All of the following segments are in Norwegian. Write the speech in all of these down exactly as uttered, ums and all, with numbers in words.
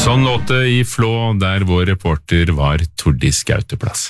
Sånn låt det i Flå, der vår reporter var Tordis Gauteplass.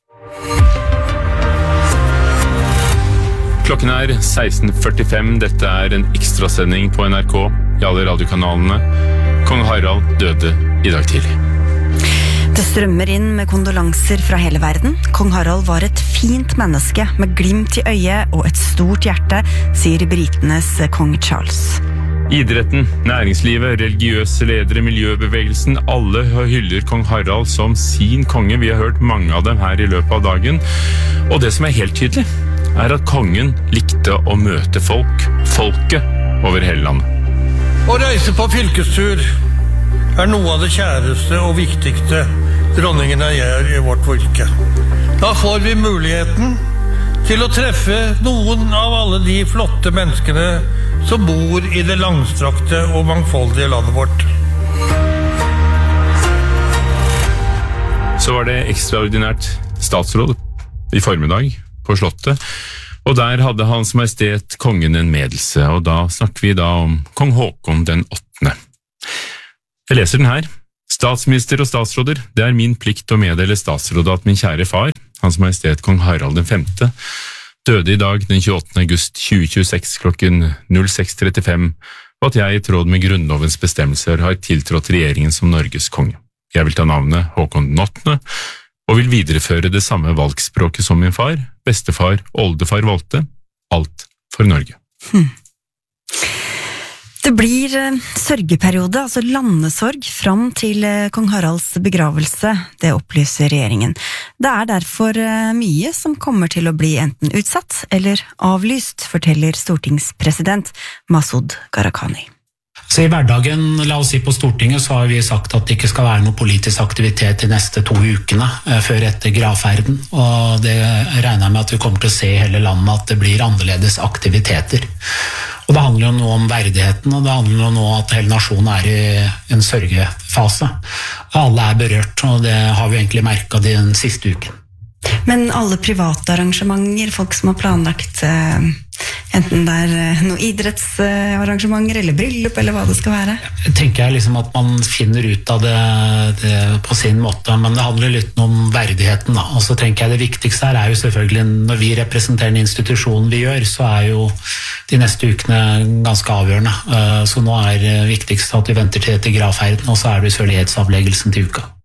Klokken er seksten førtifem, dette er en ekstrasending på N R K i alle radiokanalene. Kong Harald døde i dag tidlig. Det strømmer inn med kondolanser fra hele verden. Kong Harald var et fint menneske med glimt i øyet og et stort hjerte, sier britenes kong Charles. Idretten, næringslivet, religiøse ledere, miljøbevegelsen, alle hyller kong Harald som sin konge. Vi har hørt mange av dem her i løpet av dagen. Og det som er helt tydelig, er at kongen likte å møte folk, folket over hele landet. Å reise på fylkestur er noe av det kjæreste og viktigste dronningene gjør i vårt fylke. Da får vi muligheten til å treffe noen av alle de flotte menneskene som bor i det langstrakte og mangfoldige landet vårt. Så var det ekstraordinært statsråd i formiddag på Slottet, og der hadde Hans Majestet kongen en medelse, og da snakker vi da om kong Håkon den åttende. Jeg leser den her. Statsminister og statsråder, det er min plikt å meddele statsrådet at min kjære far, Hans Majestet kong Harald den femte, døde i dag den tjueåttende august tjue tjueseks klokken null seks trettifem, og at jeg i tråd med grunnlovens bestemmelser har tiltrådt regjeringen som Norges konge. Jeg vil ta navnet Håkon den åttende, og vil videreføre det samme valgspråket som min far, bestefar og oldefar valgte, alt for Norge. Hmm. Det blir sørgeperiode, altså landesorg, fram til kong Haralds begravelse, det opplyser regjeringen. Det er derfor mye som kommer til å bli enten utsatt eller avlyst, forteller stortingspresident Masud Gharahkhani. Så i hverdagen, la oss si på Stortinget, så har vi sagt at det ikke skal være noe politisk aktivitet de neste to ukene eh, før etter gravferden, og det regner jeg med at vi kommer til å se i hele landet at det blir annerledes aktiviteter. Og det handler jo nå om verdigheten, og det handler jo nå om at hele nasjonen er i en sørgefase. Alle er berørt, og det har vi egentlig merket den siste uken. Men alle private arrangementer, folk som har planlagt eh, enten det er noen idrettsarrangementer eller bryllup eller hva det skal være? Jeg tenker jeg liksom at man finner ut av det, det på sin måte, men det handler litt om verdigheten da. Og så tenker jeg det viktigste her er jo selvfølgelig når vi representerer en institusjon vi gjør, så er jo de neste ukene ganske avgjørende. Så nå er det viktigste at vi venter til etter gravferden, og så er det sørlighetsavleggelsen til uka.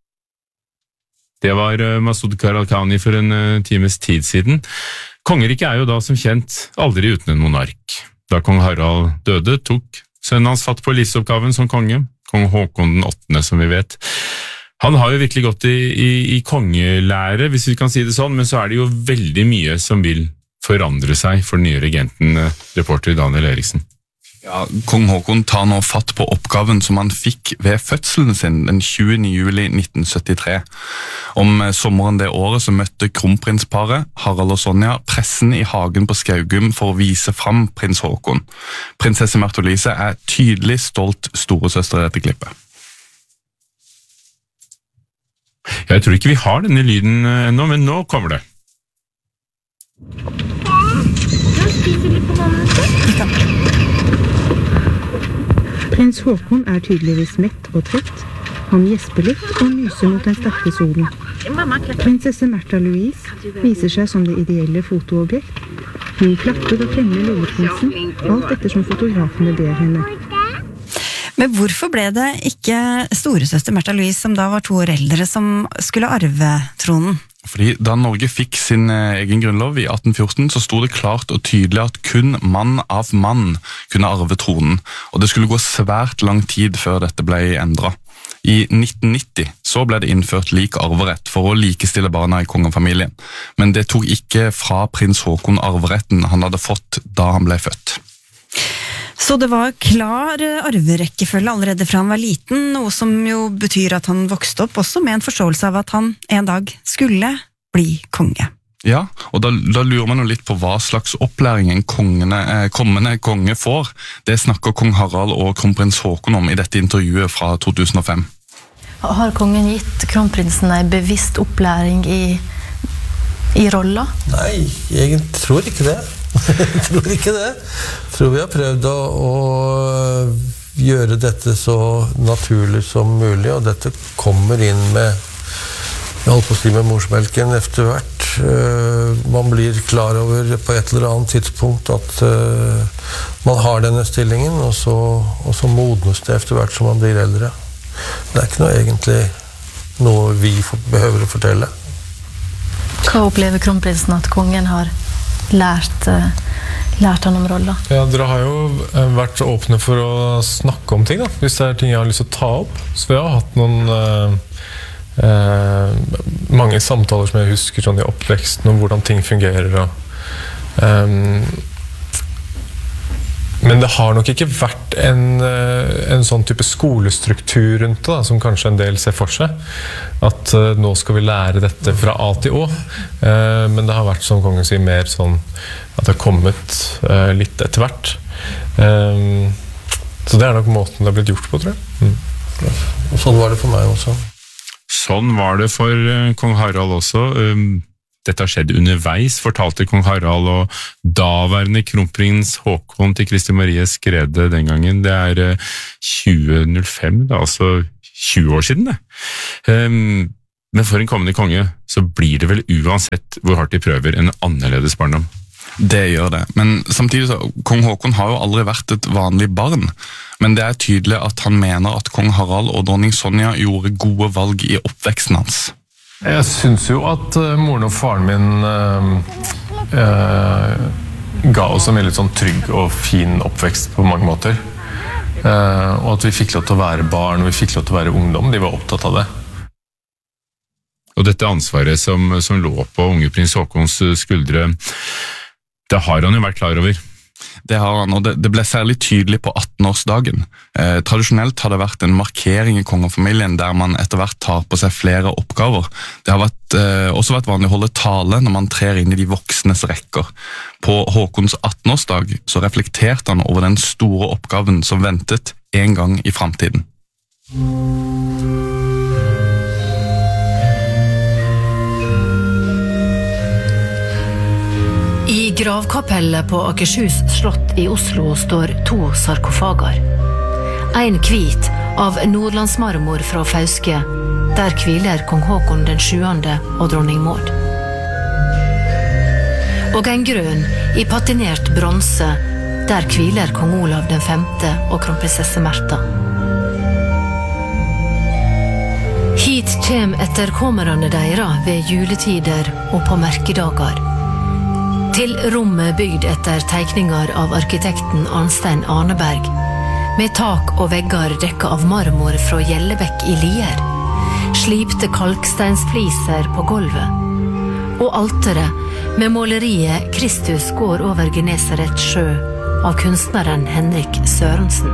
Det var Masud Gharahkhani for en times tid siden. Kongeriket er jo da som kjent aldri uten en monark. Da kong Harald døde, tok sønnen hans fatt på livsoppgaven som konge, kong Håkon den åttende som vi vet. Han har jo virkelig gått i, i, i kongelære, hvis vi kan si det sånn, men så er det jo veldig mye som vil forandre seg for den nye regenten, reporter Daniel Eriksen. Ja, kong Håkon tar nå fatt på oppgaven som han fikk ved fødselen sin den tjuende juli nitten syttitre. Om sommeren det året så møtte kronprinsparet, Harald og Sonja, pressen i hagen på Skaugum for å vise fram prins Håkon. Prinsesse Märtha Louise er tydelig stolt storesøster i dette klippet. Jeg tror ikke vi har denne lyden ennå, men nå kommer det. Prins Håkon er tydeligvis mett og trett. Han gjesper litt og myser mot den sterke solen. Prinsesse Märtha Louise viser seg som det ideelle fotoobjekt. Hun klapper og klemmer lilleprinsen, alt ettersom fotografene ber henne. Men hvorfor ble det ikke storesøster Märtha Louise, som da var to år eldre, som skulle arve tronen? Fordi da Norge fikk sin egen grunnlov i atten fjorten, så sto det klart og tydelig at kun mann av mann kunne arve tronen, og det skulle gå svært lang tid før dette ble endret. I nitten nitti så ble det innført lik arverett for å likestille barna i kongefamilien, men det tok ikke fra prins Håkon arveretten han hadde fått da han ble født. Så det var klar arverekkefølge allerede fra han var liten, noe som jo betyr at han vokste opp også med en forståelse av at han en dag skulle bli konge. Ja, og da, da lurer man jo litt på hva slags opplæring en kongene, eh, kommende konge får. Det snakker kong Harald og kronprins Håkon om i dette intervjuet fra to tusen og fem. Har kongen gitt kronprinsen en bevisst opplæring i, i rolla? Nei, jeg tror ikke det. Jeg tror ikke det. Jeg tror vi har prøvd å, å gjøre dette så naturlig som mulig, og dette kommer inn med, jeg holdt på å si med morsmelken etter hvert. Man blir klar over på et eller annet tidspunkt at man har denne stillingen, og så, og så modnes det etter hvert som man blir eldre. Det er ikke noe egentlig noe vi behøver å fortelle. Hva opplever kronprinsen at kongen har lært, lært han om rollen? Ja, dere har jo vært åpne for å snakke om ting, da, hvis det er ting jeg har lyst til å ta opp. Så vi har hatt noen eh, eh, mange samtaler som jeg husker sånn i oppveksten om hvordan ting fungerer. Og, eh, men det har nok ikke vært en, en sånn type skolestruktur rundt det, da, som kanskje en del ser for seg. At uh, nå skal vi lære dette fra A til Å. Uh, men det har vært, som kongen sier, mer sånn at det har kommet uh, litt etter hvert. Um, så det er nok måten det har blitt gjort på, tror jeg. Mm. Og sånn var det for meg også. Sånn var det for uh, kong Harald også. Um, Dette har skjedd underveis, fortalte kong Harald og daværende kronprins Håkon til Kristi Marie Skrede den gangen. Det er tjue null fem, det er altså tjue år siden det. Men for en kommende konge så blir det vel uansett hvor hardt de prøver en annerledes barndom. Det gjør det, men samtidig så, kong Håkon har jo aldri vært et vanlig barn, men det er tydelig at han mener at kong Harald og dronning Sonja gjorde gode valg i oppveksten hans. Jeg synes jo at uh, moren og faren min uh, uh, ga oss en veldig sånn trygg og fin oppvekst på mange måter. Uh, og at vi fikk lov til å være barn, og vi fikk lov til å være ungdom. De var opptatt av det. Og dette ansvaret som, som lå på unge prins Håkons skuldre, det har han jo vært klar over. Det har han, og det, det ble særlig tydelig på attenårsdagen. Eh, tradisjonelt har det vært en markering i kongefamilien der man etter hvert tar på seg flere oppgaver. Det har vært, eh, også vært vanlig å holde tale når man trer inn i de voksnes rekker. På Håkons attenårsdag så reflekterte han over den store oppgaven som ventet en gang i fremtiden. I gravkapellet på Akershus slott i Oslo står to sarkofager. En hvit av nordlandsmarmor fra Fauske, der hviler kong Håkon den sjuende og dronning Maud. Og en grønn i patinert bronse, der hviler kong Olav den femte og kronprinsesse Märtha. Hit kjem etterkommerne deira ved juletider og på merkedagar. Til rommet bygd etter teikninger av arkitekten Arnstein Arneberg, med tak og vegger dekket av marmor fra Gjellebekk i Lier, slipte kalksteinsfliser på gulvet, og alteret med måleriet Kristus går over Genesaret sjø av kunstneren Henrik Sørensen.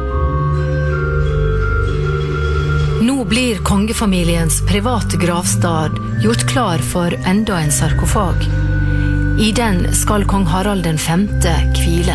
Nå blir kongefamiliens private gravstad gjort klar for enda en sarkofag. I den skal kong Harald den femte hvile.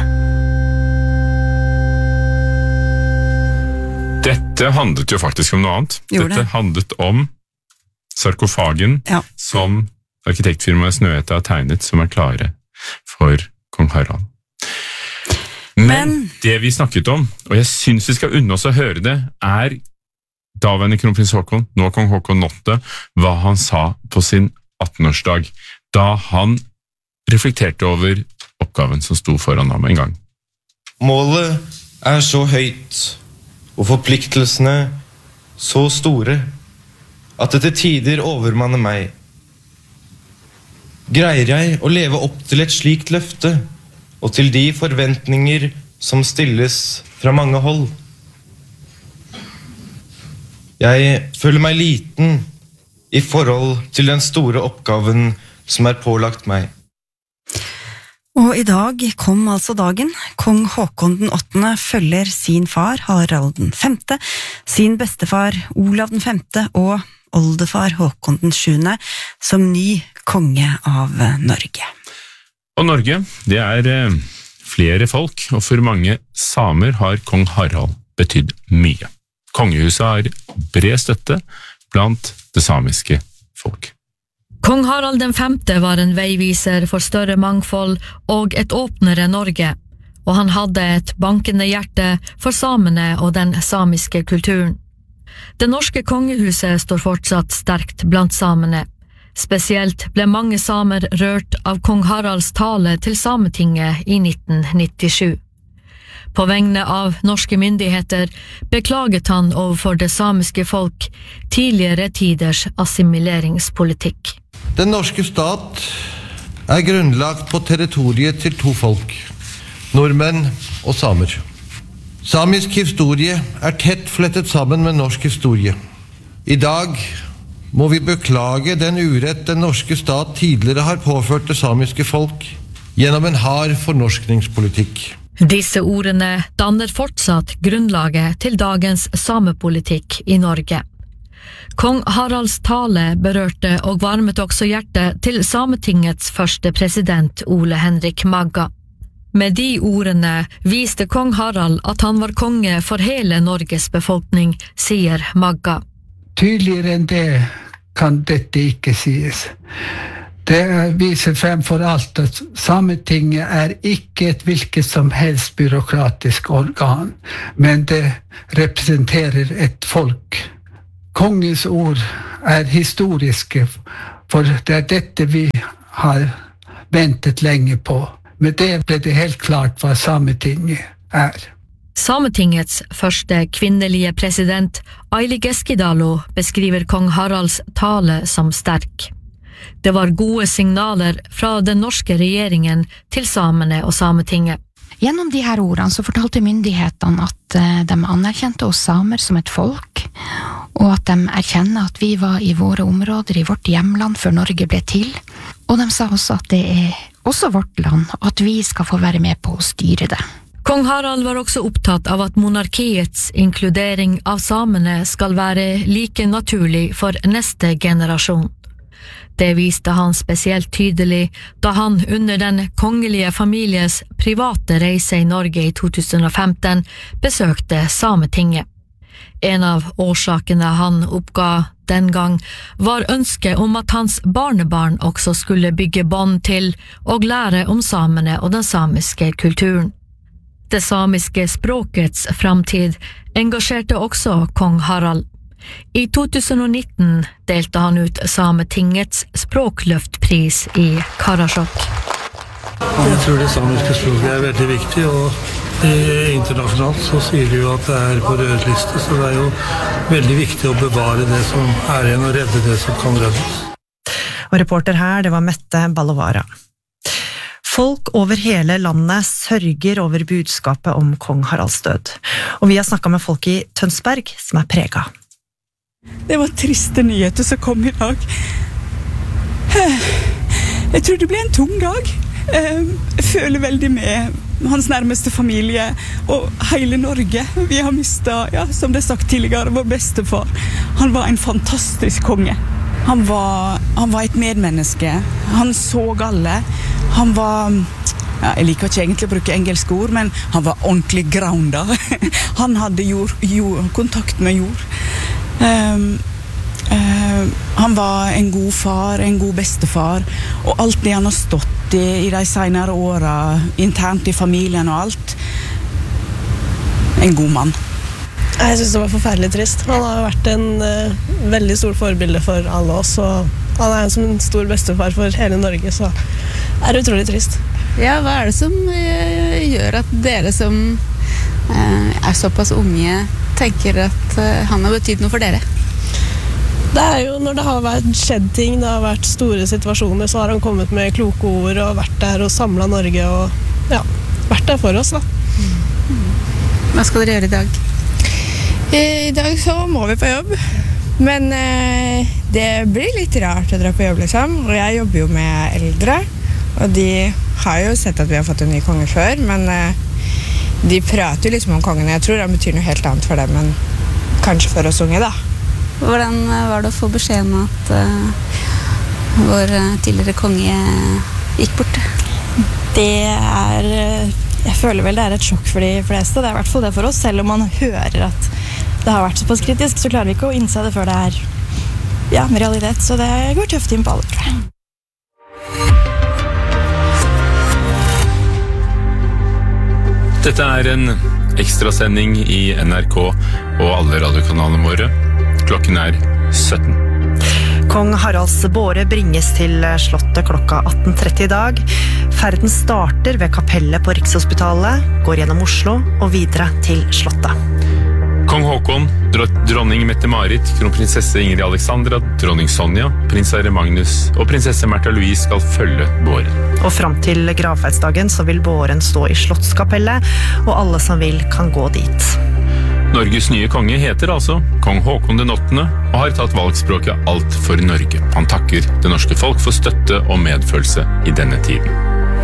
Dette handlet jo faktisk om noe annet. Gjorde Dette det? handlet om sarkofagen Ja. som arkitektfirmaet Snøhetta har tegnet, som er klare for kong Harald. Men, Men- det vi snakket om, og jeg synes vi skal unne oss å høre det, er daværende kronprins Håkon, nå kong Håkon den åttende, hva han sa på sin attenårsdag, da han reflekterte over oppgaven som sto foran ham en gang. Målet er så høyt, og forpliktelsene så store, at det til tider overmanner meg. Greier jeg å leve opp til et slikt løfte, og til de forventninger som stilles fra mange hold? Jeg føler meg liten i forhold til den store oppgaven som er pålagt meg. Og i dag kom altså dagen. Kong Håkon den åttende følger sin far Harald den femte, sin bestefar Olav den femte og oldefar Håkon den sjuende som ny konge av Norge. Og Norge, det er eh, flere folk, og for mange samer har kong Harald betydd mye. Kongehuset har bred støtte blant det samiske folk. Kong Harald den femte var en veiviser for større mangfold og et åpnere Norge, og han hadde et bankende hjerte for samene og den samiske kulturen. Det norske kongehuset står fortsatt sterkt blant samene. Spesielt ble mange samer rørt av kong Haralds tale til Sametinget i nitten nittisju. På vegne av norske myndigheter beklaget han overfor det samiske folk tidligere tiders assimileringspolitikk. Den norske stat er grunnlagt på territoriet til to folk, nordmenn og samer. Samisk historie er tett flettet sammen med norsk historie. I dag må vi beklage den urett den norske stat tidligere har påført det samiske folk gjennom en hard fornorskningspolitikk. Disse ordene danner fortsatt grunnlaget til dagens samepolitikk i Norge. Kong Haralds tale berørte og varmet også hjertet til Sametingets første president Ole Henrik Magga. Med de ordene viste kong Harald at han var konge for hele Norges befolkning, sier Magga. Tydeligere enn det kan dette ikke sies. Det viser fremfor alt at Sametinget er ikke et hvilket som helst byråkratisk organ, men det representerer et folk. Kongens ord er historiske, for det er dette vi har ventet lenge på. Med det ble det helt klart hva Sametinget er. Sametingets første kvinnelige president, Aili Keskidalo, beskriver kong Haralds tale som sterk. Det var gode signaler fra den norske regjeringen til samene og Sametinget. Gjennom de her ordene så fortalte myndighetene at de anerkjente oss samer som et folk, og at de erkjenner at vi var i våre områder, i vårt hjemland før Norge ble til. Og de sa også at det er også vårt land, og at vi skal få være med på å styre det. Kong Harald var også opptatt av at monarkiets inkludering av samene skal være like naturlig for neste generasjon. Det viste han spesielt tydelig da han under den kongelige families private reise i Norge i to tusen og femten besøkte Sametinget. En av årsakene han oppga den gang var ønsket om at hans barnebarn også skulle bygge bånd til og lære om samene og den samiske kulturen. Det samiske språkets framtid engasjerte også kong Harald. I to tusen og nitten delte han ut Sametingets språkløftpris i Karasjok. Jeg tror det samiske språket er veldig viktig, og internasjonalt så sier de jo at det er på rødliste, så det er jo veldig viktig å bevare det som er igjen og redde det som kan reddes. Og reporter her, det var Mette Ballovara. Folk over hele landet sørger over budskapet om kong Haralds død. Og vi har snakket med folk i Tønsberg som er preget. Det var triste nyheter som kom i dag. Jeg tror det ble en tung dag. Jeg føler veldig med hans nærmeste familie og hele Norge. Vi har mistet, ja, som det er sagt tidligere, vår bestefar. Han var en fantastisk konge. Han var, han var et medmenneske. Han så alle. Han var, ja, jeg liker ikke egentlig å bruke engelske ord, men han var ordentlig grounded. Han hadde jord, jord, kontakt med jord. Um, uh, han var en god far, en god bestefar, og alt det han har stått i i de senere årene, internt i familien og alt. En god mann. Jeg synes det var forferdelig trist. Han har vært en uh, veldig stor forbilde for alle oss, og han er som en stor bestefar for hele Norge, så det er utrolig trist. Ja, hva er det som uh, gjør at dere som uh, er såpass unge tenker at uh, han har betydd noe for dere? Det er jo når det har vært skjedd ting, det har vært store situasjoner, så har han kommet med kloke ord og vært der og samlet Norge og ja, vært der for oss da. Mm. Hva skal dere gjøre i dag? I dag så må vi på jobb, men eh, det blir litt rart å dra på jobb liksom, og jeg jobber jo med eldre, og de har jo sett at vi har fått en ny konge før, men eh, de prater jo liksom om kongen, jeg tror han betyr noe helt annet for dem enn kanskje for oss unge da. Hvordan var det å få beskjed om at uh, vår tidligere konge gikk bort? Det er, jeg føler vel det er et sjokk for de fleste, det er i hvert fall det for oss, selv om man hører at det har vært såpass kritisk, så klarer vi ikke å innse det før det er ja, en realitet, så det går tøft inn på alle, tror jeg. Dette er en ekstrasending i N R K og alle radiokanalene våre. Klokken er sytten. Kong Haralds båre bringes til slottet klokka atten tretti i dag. Ferden starter ved kapellet på Rikshospitalet, går gjennom Oslo og videre til slottet. Kong Håkon, dronning Mette-Marit, kronprinsesse Ingrid Alexandra, dronning Sonja, prins Herre Magnus og prinsesse Märtha Louise skal følge båren. Og frem til gravferdsdagen så vil båren stå i slottskapellet, og alle som vil kan gå dit. Norges nye konge heter altså Kong Håkon den åttende og har tatt valgspråket Alt for Norge. Han takker det norske folk for støtte og medfølelse i denne tiden.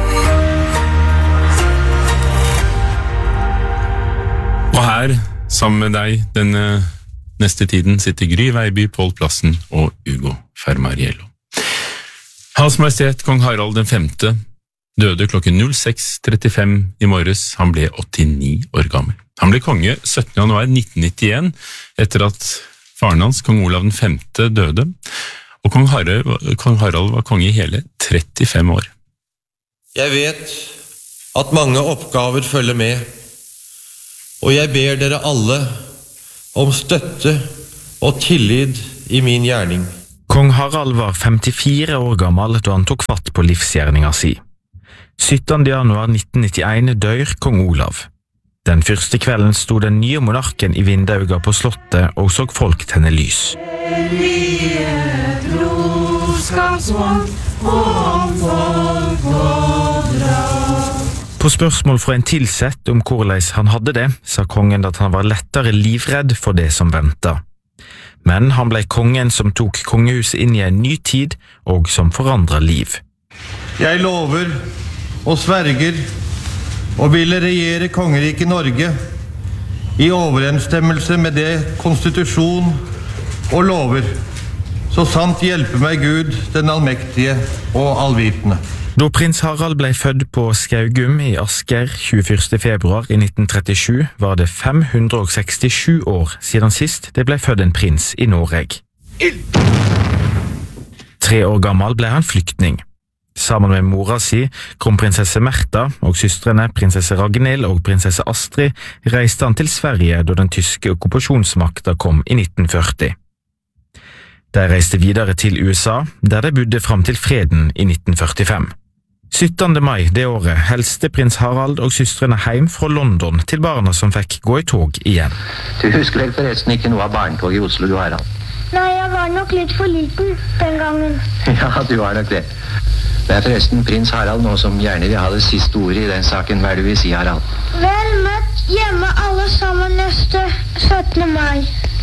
Og her, sammen med deg, denne neste tiden sitter Gry Veiby, Pål Plassen og Ugo Fermariello. Hans Majestet Kong Harald den femte døde klokken null seks trettifem i morges. Han ble åttini år gammel. Han ble konge syttende januar nitten nittien etter at faren hans, Kong Olav den femte, døde, og Kong Harald, Kong Harald var konge i hele trettifem år. Jeg vet at mange oppgaver følger med, og jeg ber dere alle om støtte og tillit i min gjerning. Kong Harald var femtifire år gammel da han tok fatt på livsgjerninga si. syttende januar nitten nittien dør Kong Olav. Den første kvelden sto den nye monarken i vindauga på slottet og så folk tenne lys. På spørsmål fra en tilsett om hvordan han hadde det, sa kongen at han var lettere livredd for det som ventet. Men han ble kongen som tok kongehuset inn i en ny tid og som forandret liv. Jeg lover og sverger og ville regjere kongeriket Norge i overensstemmelse med det konstitusjon og lover, så sant hjelpe meg Gud, den allmektige og allvitende. Da prins Harald ble født på Skaugum i Asker tjueførste februar i nitten trettisju, var det fem hundre og sekstisju år siden sist det ble født en prins i Norge. Tre år gammel ble han flyktning. Sammen med mora si, kronprinsesse Märtha og søstrene prinsesse Ragnhild og prinsesse Astrid, reiste han til Sverige da den tyske okkupasjonsmakta kom i nitten førti. De reiste videre til U S A, der de bodde fram til freden i nitten førtifem. syttende mai det året helste prins Harald og søstrene hjem fra London til barna som fikk gå i tog igjen. Du husker vel forresten ikke noe av barnetog i Oslo, du Harald? Nei, jeg var nok litt for liten den gangen. Ja, du var nok det. Det er forresten prins Harald nå som gjerne vil ha det siste ordet i den saken. Hva er det du vil si, Harald? Vel møtt hjemme alle sammen neste syttende mai.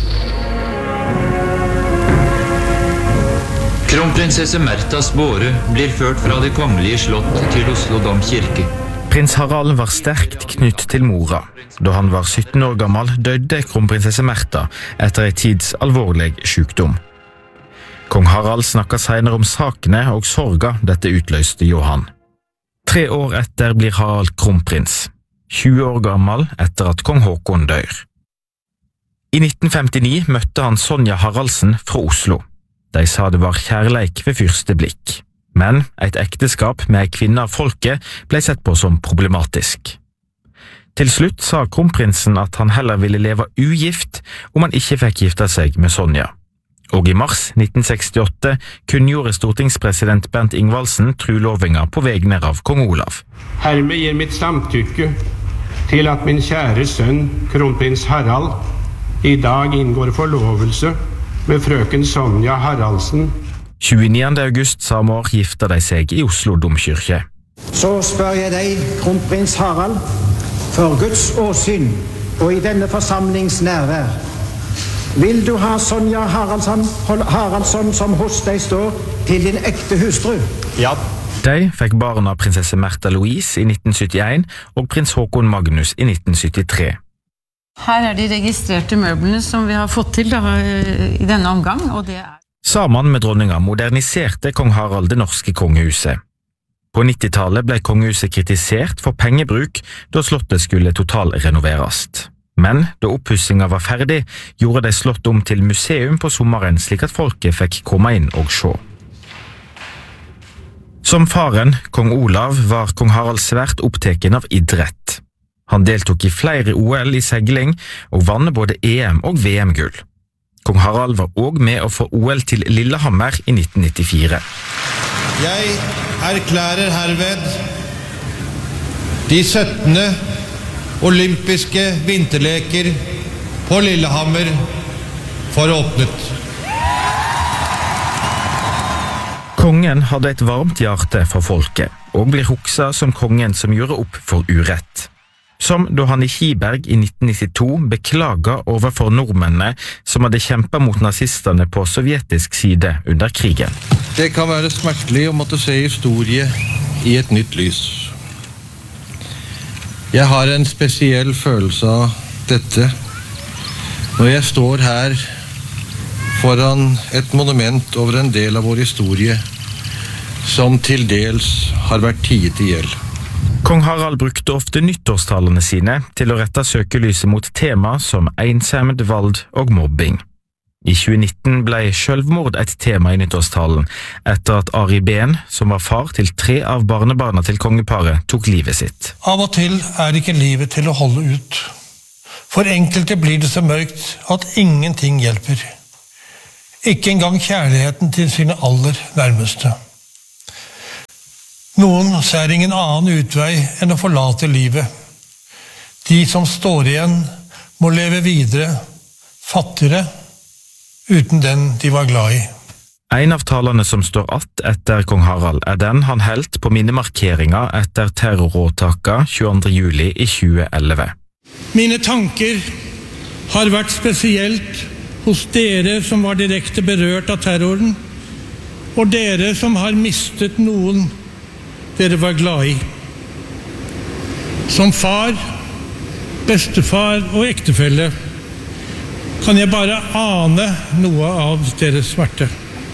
Kronprinsesse Märthas båre blir ført fra det kongelige slott til Oslo domkirke. Prins Harald var sterkt knytt til mora. Da han var sytten år gammel døde kronprinsesse Märtha etter en tids alvorlig sykdom. Kong Harald snakket senere om sakene og sorga dette utløste Johan. Tre år etter blir Harald kronprins, tjue år gammel etter at kong Håkon dør. I nitten femtini møtte han Sonja Haraldsen fra Oslo. De sa det var kjærleik ved første blikk, men et ekteskap med en kvinne av folket ble sett på som problematisk. Til slutt sa kronprinsen at han heller ville leve ugift om han ikke fikk gifte seg med Sonja. Og i mars nitten sekstiåtte kunngjorde stortingspresident Bernt Ingvaldsen trulovinga på vegne av kong Olav. Hermed gir mitt samtykke til at min kjære sønn, kronprins Harald, i dag inngår forlovelse med frøken Sonja Haraldsen. tjueniende august samme år gifter de seg i Oslo domkirke. Så spør jeg deg, kronprins Harald, for Guds åsyn og i denne forsamlings nærvær, vil du ha Sonja Haraldsson, Haraldsson som hos deg står til din ekte hustru? Ja. De fikk barna prinsesse Märtha Louise i nitten syttien og prins Håkon Magnus i nitten syttitre. Her er de registrerte møblene som vi har fått til da, i denne omgang, og det er... Sammen med dronninga moderniserte kong Harald det norske kongehuset. På nittitallet ble kongehuset kritisert for pengebruk da slottet skulle totalrenoveres. Men da oppussinga var ferdig, gjorde de slott om til museum på sommeren slik at folket fikk komme inn og se. Som faren, kong Olav, var kong Harald svært oppteken av idrett. Han deltok i flere O L i segling og vann både E M og V M-gull. Kong Harald var også med å få O L til Lillehammer i nitten nittifire. Jeg erklærer herved de syttende olympiske vinterleker på Lillehammer for åpnet. Kongen hadde et varmt hjerte for folket, og blir hukset som kongen som gjorde opp for urett. Som da han i Kiberg i nitten nittito beklaget overfor nordmennene som hadde kjempet mot nazistene på sovjetisk side under krigen. Det kan være smertelig å måtte se historie i et nytt lys. Jeg har en spesiell følelse av dette når jeg står her foran et monument over en del av vår historie som til dels har vært tiet i hjel. Kong Harald brukte ofte nyttårstalene sine til å rette søkelyset mot tema som ensomhet, vold og mobbing. I tjue nitten ble selvmord et tema i nyttårstalen, etter at Ari Behn, som var far til tre av barnebarna til kongeparet, tok livet sitt. Av og til er ikke livet til å holde ut. For enkelte blir det så mørkt at ingenting hjelper. Ikke engang kjærligheten til sine aller nærmeste. Noen ser ingen annen utvei enn å forlate livet. De som står igjen må leve videre, fattigere, uten den de var glad i. En av talene som står att etter kong Harald er den han helt på minnemarkeringa etter terroråtaka tjueandre juli i tjue elleve. Mine tanker har vært spesielt hos dere som var direkte berørt av terroren, og dere som har mistet noen dere var glad i. Som far, bestefar og ektefelle kan jeg bare ane noe av deres smerte.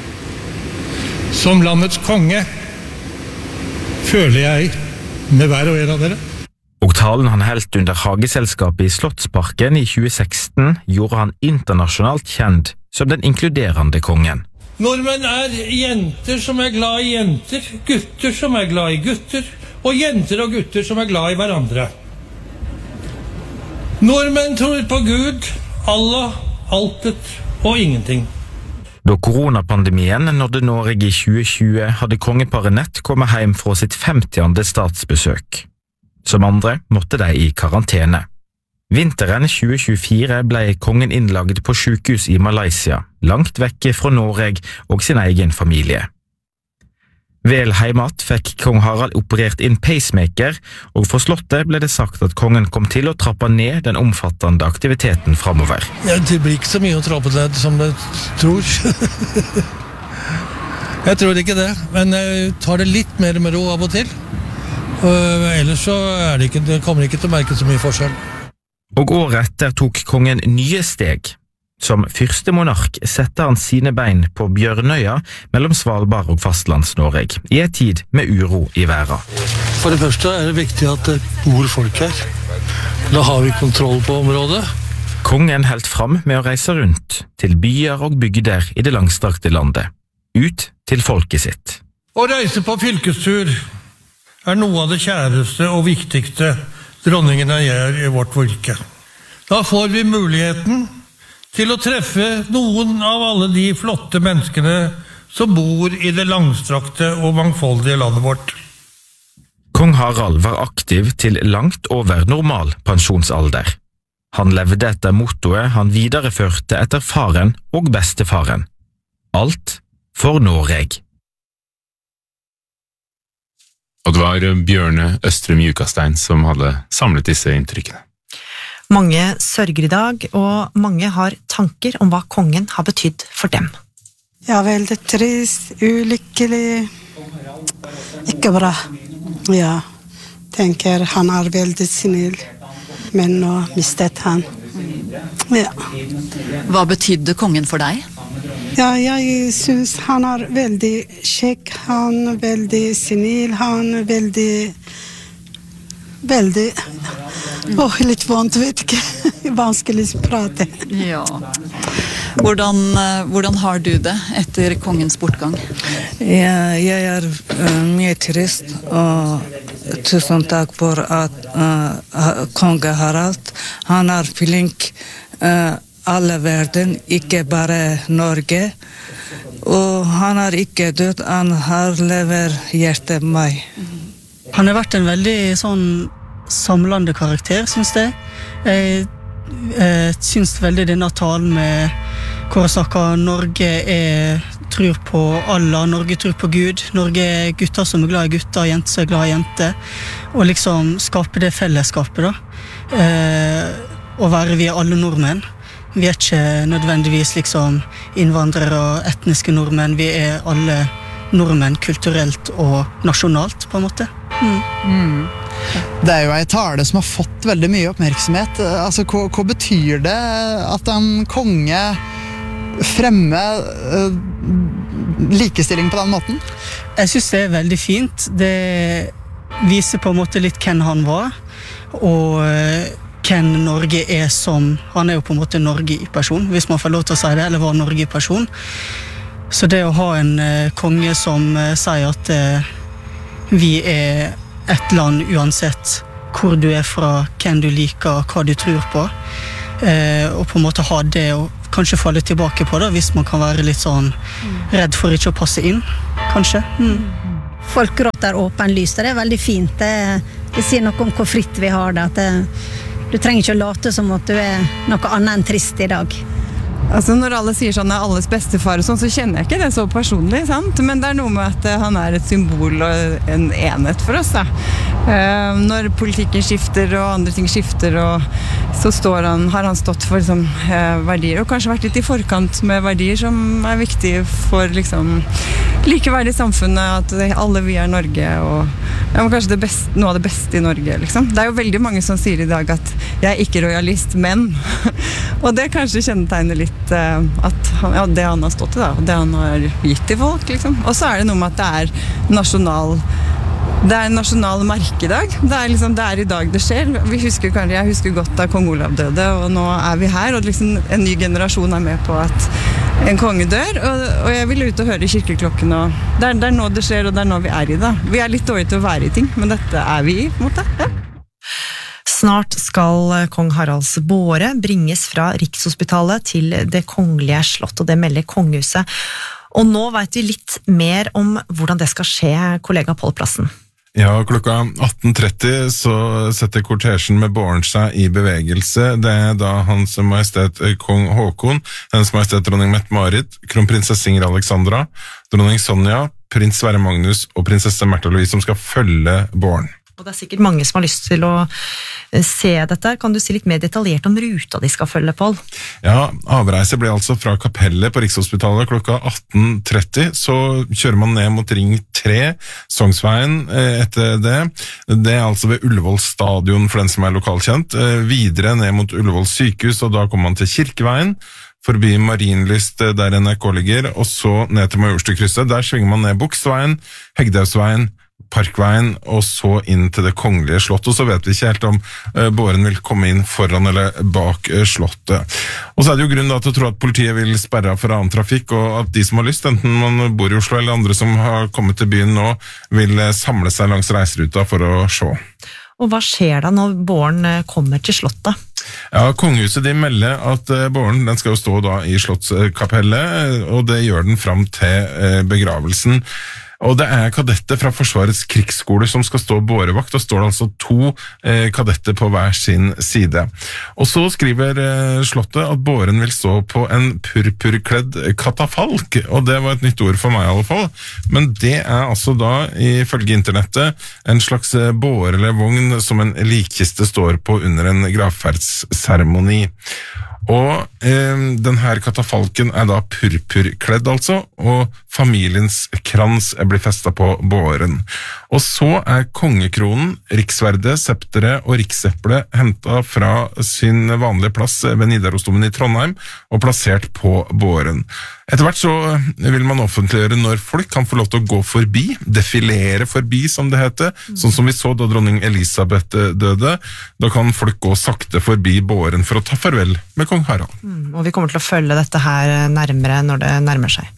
Som landets konge føler jeg med hver og en av dere. Og talen han helt under Hageselskapet i Slottsparken i tjue seksten gjorde han internasjonalt kjent som den inkluderende kongen. Nordmenn er jenter som er glad i jenter, gutter som er glad i gutter, og jenter og gutter som er glad i hverandre. Nordmenn tror på Gud, Allah, altet og ingenting. Da koronapandemien nådde Norge i tjue tjue, hadde kongeparet nett kommet hjem fra sitt femtiende statsbesøk. Som andre måtte de i karantene. Vinteren tjue tjuefire ble kongen innlagt på sykehus i Malaysia, langt vekke fra Norge og sin egen familie. Vel heimat fikk kong Harald operert inn pacemaker, og fra slottet ble det sagt at kongen kom til å trappe ned den omfattende aktiviteten fremover. Ja, det blir ikke så mye å trappe ned som det tror. Jeg tror ikke det, men jeg tar det litt mer med ro av og til. Og ellers så er det ikke, det kommer ikke til å merke så mye forskjell. Og året etter tok kongen nye steg. Som første monark sette han sine bein på Bjørnøya mellom Svalbard og fastlands-Norge, i en tid med uro i verden. For det første er det viktig at det bor folk her. Da har vi kontroll på området. Kongen helt fram med å reise rundt til byer og bygder i det langstrakte landet, ut til folket sitt. Å reise på fylkestur er noe av det kjæreste og viktigste dronningene gjør i vårt virke. Da får vi muligheten til å treffe noen av alle de flotte menneskene som bor i det langstrakte og mangfoldige landet vårt. Kong Harald var aktiv til langt over normal pensjonsalder. Han levde etter mottoet han videreførte etter faren og bestefaren. Alt for Norge. Og det var Bjørne Østrem Jukastein som hadde samlet disse inntrykkene. Mange sørger i dag, og mange har tanker om hva kongen har betydd for dem. Ja, veldig trist, ulykkelig, ikke bra. Ja, tenker han er veldig snill, men nå mistet han. Ja. Hva betydde kongen for deg? Ja, jeg synes han er veldig kjekk, han er veldig snill, han er veldig veldig Åh, litt vondt, vet ikke. Vanskelig å prate. Ja. Hvordan, hvordan har du det etter kongens bortgang? Ja, jeg er uh, mye trist, og tusen takk for at uh, konge Harald, han er flink uh, alle verden, ikke bare Norge. Og han er ikke død, han har lever hjertet meg. Han har vært en veldig sånn samlende karakter, synes jeg. Jeg, jeg synes veldig denne talen med hvor jeg snakker Norge er, tror på Allah, Norge tror på Gud, Norge er gutter som er glad i gutter, jenter som er glad i jenter, og liksom skape det fellesskapet da. Eh, og være vi er alle nordmenn. Vi er ikke nødvendigvis liksom innvandrere og etniske nordmenn, vi er alle nordmenn kulturelt og nasjonalt på en måte. Mm. Mm. Det er jo en tale som har fått veldig mye oppmerksomhet. Altså, hva, hva betyr det at en konge fremmer uh, likestilling på den måten? Jeg synes det er veldig fint. Det viser på en måte litt hvem han var, og uh, hvem Norge er som, han er jo på en måte Norge i person, hvis man får lov til å si det, eller var Norge i person. Så det å ha en uh, konge som uh, sier at uh, vi er et land uansett hvor du er fra, hvem du liker, hva du tror på, eh, og på en måte ha det og kanskje falle tilbake på det, hvis man kan være litt sånn redd for ikke å passe inn, kanskje. Mm. Folk gråter åpenlyst, det er veldig fint. Det, det sier noe om hvor fritt vi har det, at det, du trenger ikke å late som at du er noe annet enn trist i dag. Altså når alle sier sånn er alles bestefar og sånn, så kjenner jeg ikke det så personlig, sant? Men det er noe med at han er et symbol og en enhet for oss da. Uh, når politikken skifter og andre ting skifter, og så står han, har han stått for liksom, uh, verdier, og kanskje vært litt i forkant med verdier som er viktige for liksom, likeverdig samfunnet, at alle vi er Norge, og ja, kanskje det beste, noe av det beste i Norge. Liksom. Det er jo veldig mange som sier i dag at jeg er ikke royalist, men og det kanskje kjennetegner litt at han, ja, det han har stått i da, det han har gitt til folk liksom. Og så er det noe med at det er nasjonal det er en nasjonal markedag. Det er, liksom, det er i dag det skjer. Vi husker, jeg husker godt da kong Olav døde, og nå er vi her, og liksom en ny generasjon er med på at en konge dør, og, og jeg vil ut og høre kirkeklokken, og det er, det er nå det skjer, og det er nå vi er i det. Vi er litt dårlige til å være i ting, men dette er vi i, på en måte. Ja. Snart skal kong Haralds båre bringes fra Rikshospitalet til det kongelige slott, og det melder kongehuset. Og nå vet vi litt mer om hvordan det skal skje, kollega Pål Plassen. Ja, klokka atten tretti så setter kortesjen med båren seg i bevegelse. Det er da Hans Majestet Kong Håkon, Hennes Majestet Dronning Mette-Marit, kronprinsesse Ingrid Alexandra, dronning Sonja, prins Sverre Magnus og prinsesse Märtha Louise som skal følge båren. Og det er sikkert mange som har lyst til å se dette. Kan du si litt mer detaljert om ruta de skal følge, Pål? Ja, avreise ble altså fra kapellet på Rikshospitalet klokka atten tretti. Så kjører man ned mot ring tre, Sognsveien etter det. Det er altså ved Ullevål stadion for den som er lokalkjent. Videre ned mot Ullevål sykehus, og da kommer man til Kirkeveien, forbi Marienlyst der N R K ligger, og så ned til Majorstukrysset. Der svinger man ned Buksveien, Hegdehaugsveien, Parkveien, og så inn til det kongelige slottet, og så vet vi ikke helt om uh, båren vil komme inn foran eller bak uh, slottet. Og så er det jo grunn da til å tro at politiet vil sperre for annen trafikk, og at de som har lyst, enten man bor i Oslo eller andre som har kommet til byen nå, vil uh, samle seg langs reiseruta for å se. Og hva skjer da når båren kommer til slottet? Ja, kongehuset de melder at uh, båren den skal jo stå da i slottskapellet, og det gjør den fram til uh, begravelsen. Og det er kadetter fra Forsvarets krigsskole som skal stå bårevakt, og står det altså to eh, kadetter på hver sin side. Og så skriver eh, slottet at båren vil stå på en purpurkledd katafalk, og det var et nytt ord for meg i alle fall. Men det er altså da, ifølge internettet, en slags båre eller vogn som en likkiste står på under en gravferdsseremoni. Og eh, denne katafalken er da purpurkledd altså, og familiens krans blir festet på båren. Og så er kongekronen, riksverdet, septeret og rikseplet hentet fra sin vanlige plass ved Nidarosdomen i Trondheim og plassert på båren. Etter hvert så vil man offentliggjøre når folk kan få lov til å gå forbi, defilere forbi som det heter, sånn som vi så da dronning Elisabeth døde. Da kan folk gå sakte forbi båren for å ta farvel med kong Harald. Mm, og vi kommer til å følge dette her nærmere når det nærmer seg.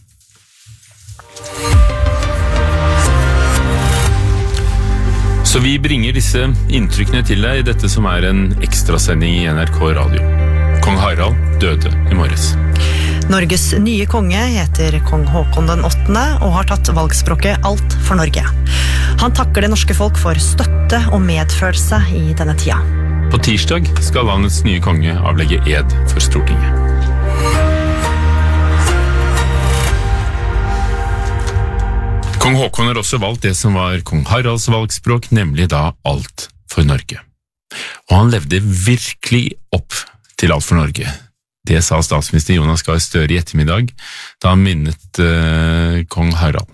Så vi bringer disse inntrykkene til deg i dette som er en ekstrasending i N R K Radio. Kong Harald døde i morges. Norges nye konge heter kong Håkon den åttende og har tatt valgspråket Alt for Norge. Han takker det norske folk for støtte og medfølelse i denne tida. På tirsdag skal landets nye konge avlegge ed for Stortinget. Kong Håkon har også valgt det som var kong Haralds valgspråk, nemlig da Alt for Norge. Og han levde virkelig opp til Alt for Norge. Det sa statsminister Jonas Gahr Støre i ettermiddag, da han minnet uh, kong Harald.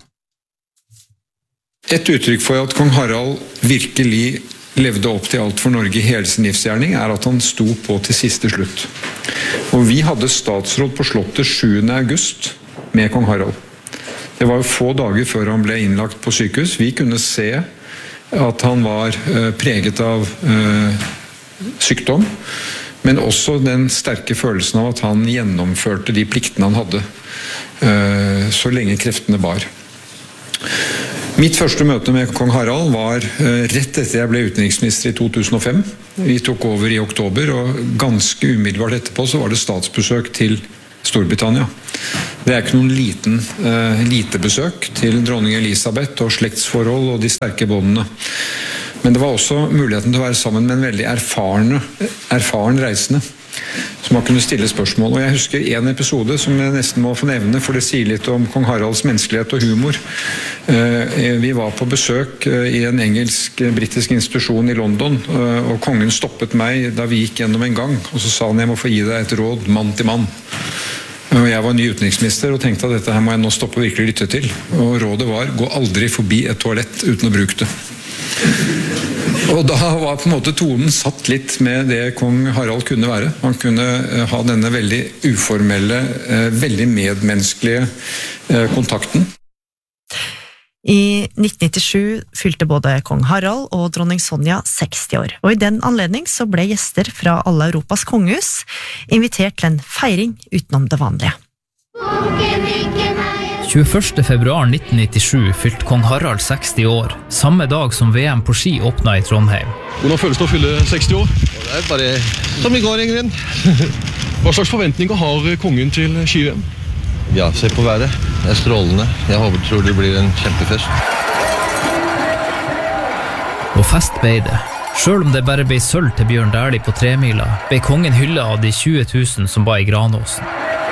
Et uttrykk for at kong Harald virkelig levde opp til Alt for Norge i hele sin livsgjerning, er at han sto på til siste slutt. Og vi hadde statsråd på slottet sjuende august med kong Harald. Det var jo få dager før han ble innlagt på sykehus. Vi kunne se at han var uh, preget av uh, sykdom, men også den sterke følelsen av at han gjennomførte de pliktene han hadde, uh, så lenge kreftene bar. Mitt første møte med kong Harald var uh, rett etter jeg ble utenriksminister i to tusen og fem. Vi tok over i oktober, og ganske umiddelbart etterpå så var det statsbesøk til Storbritannia. Det er ikke noen liten, uh, lite besøk til dronning Elisabeth og slektsforhold og de sterke båndene. Men det var også muligheten til å være sammen med en veldig erfarne, erfaren reisende, som man kunne stille spørsmål. Og jeg husker en episode som jeg nesten må få nevne, for det sier litt om kong Haralds menneskelighet og humor. Vi var på besøk i en engelsk-britisk institusjon i London, og kongen stoppet meg da vi gikk gjennom en gang, og så sa han, jeg må få gi deg et råd, mann til mann. Og jeg var ny utenriksminister og tenkte at dette her må jeg nå stoppe og virkelig lytte til. Og rådet var, gå aldri forbi et toalett uten å bruke det. Og da var på en måte tonen satt litt med det kong Harald kunne være. Han kunne ha denne veldig uformelle, veldig medmenneskelige kontakten. I nitten nittisju fylte både kong Harald og dronning Sonja seksti år, og i den anledning så ble gjester fra alle Europas kongehus invitert til en feiring utenom det vanlige. tjueførste februar nitten nittisju fylte kong Harald seksti år, samme dag som V M på ski åpnet i Trondheim. Hvordan føles det å fylle seksti år? Det er bare som i går, Ingrid. Hva slags forventninger har kongen til ski-V M? Ja, se på været. Det er strålende. Jeg håper tror det blir en kjempefest. Og fest ble det. Selv om det bare ble sølv til Bjørn Dæhlie på tremila, ble kongen hyllet av de tjue tusen som var i Granåsen.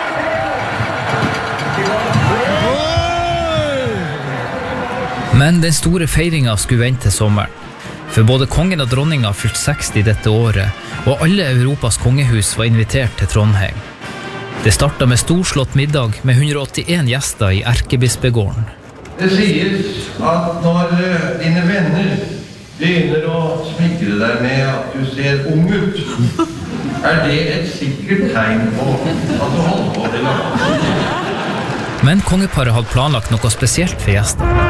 Men den store feiringen skulle vente til sommeren. For både kongen og dronninga fylte seksti dette året, og alle Europas kongehus var invitert til Trondheim. Det startet med storslått middag med hundre og åttien gjester i Erkebispegården. Det sies at når dine venner begynner å smikre deg med at du ser ung ut, er det et sikkert tegn på at du holder på det langt. Men kongeparet hadde planlagt noe spesielt for gjestene.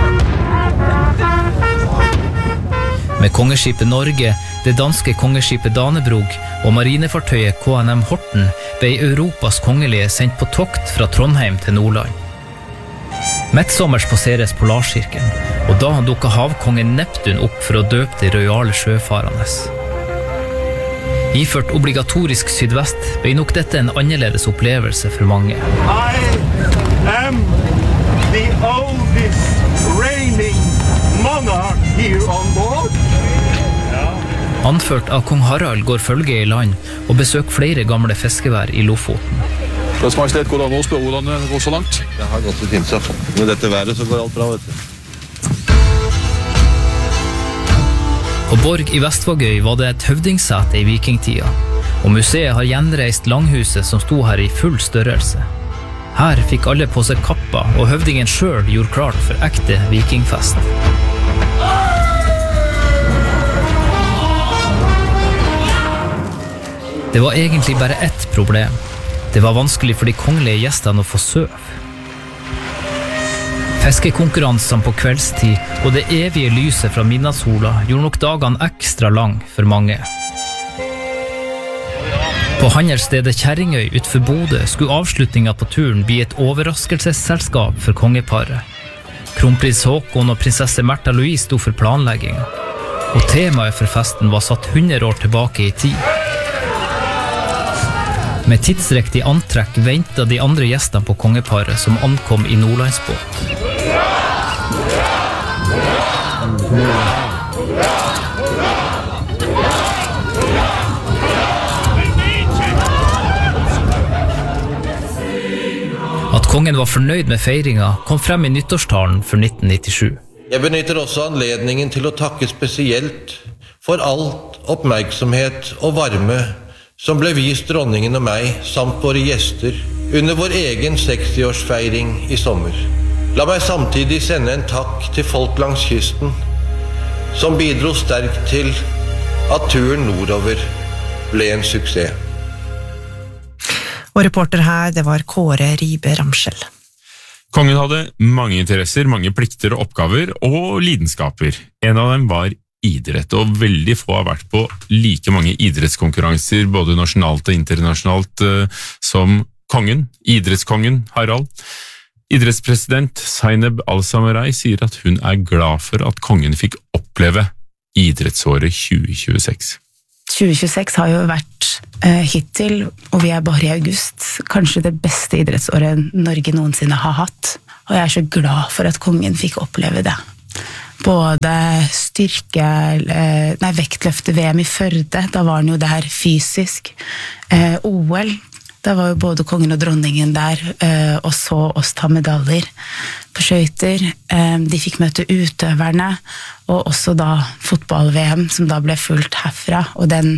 Med kongeskipet Norge, det danske kongeskipet Danebrog og marinefartøyet K N M Horten ble Europas kongelige sendt på tokt fra Trondheim til Nordland. Midtsommers passeres Polarsirkelen, og da dukket havkongen Neptun opp for å døpe de rojale sjøfarende. Iført obligatorisk sydvest ble nok dette en annerledes opplevelse for mange. I am the oldest reigning monarch here on board. Anført av kong Harald går følge i land og besøker flere gamle fiskevær i Lofoten. Deres Majestet, går det an å spørre hvordan det går så langt? Det har gått litt fint, så. Med dette været så går alt bra, vet du. På Borg i Vestvågøy var det et høvdingssete i vikingtida, Og museet har gjenreist langhuset som sto her i full størrelse. Her fikk alle på seg kappa, og høvdingen selv gjorde klart for ekte vikingfest. Det var egentlig bare ett problem. Det var vanskelig for de kongelige gjestene å få søv. Fiskekonkurransene på kveldstid og det evige lyset fra midnattssola gjorde nok dagene ekstra lang for mange. På handelsstedet Kjerringøy utenfor Bodø skulle avslutningen på turen bli et overraskelsesselskap for kongeparet. Kronprins Håkon og prinsesse Märtha Louise sto for planleggingen, og temaet for festen var satt hundre år tilbake i tid. Med tidsriktig antrekk ventet de andre gjestene på kongeparet som ankom i Nordlandsbåt. At kongen var fornøyd med feiringa kom frem i nyttårstalen for nitten nittisju. Jeg benytter også anledningen til å takke spesielt for alt oppmerksomhet og varme som ble vist dronningen og meg, samt våre gjester, under vår egen sekstiårsfeiring i sommer. La meg samtidig sende en takk til folk langs kysten, som bidro sterkt til at turen nordover ble en suksess. Og reporter her, det var Kåre Ribe Ramskjell. Kongen hadde mange interesser, mange plikter og oppgaver, og lidenskaper. En av dem var idrett, og veldig få har vært på like mange idrettskonkurranser, både nasjonalt og internasjonalt, som kongen, idrettskongen Harald. Idrettspresident Zainab Al-Samarei sier at hun er glad for at kongen fikk oppleve idrettsåret tjue tjueseks. tjue tjueseks har jo vært eh, hittil, og vi er bare i august, kanskje det beste idrettsåret Norge noensinne har hatt. Og jeg er så glad for at kongen fikk oppleve det. Både styrke, eh, nei, vektløfte-V M i Førde, da var han jo der fysisk. Eh, O L, da var jo både kongen og dronningen der, eh, og så oss ta medaljer på skøyter. Eh, de fikk møte utøverne, og også da fotball-V M, som da ble fulgt herfra. Og den,